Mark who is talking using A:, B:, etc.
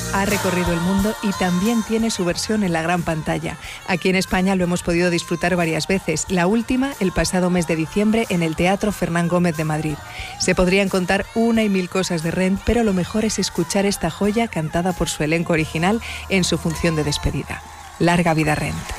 A: Ha recorrido el mundo y también tiene su versión en la gran pantalla. Aquí en España lo hemos podido disfrutar varias veces, la última el pasado mes de diciembre en el Teatro Fernán Gómez de Madrid. Se podrían contar una y mil cosas de Rent, pero lo mejor es escuchar esta joya cantada por su elenco original en su función de despedida. Larga vida Rent.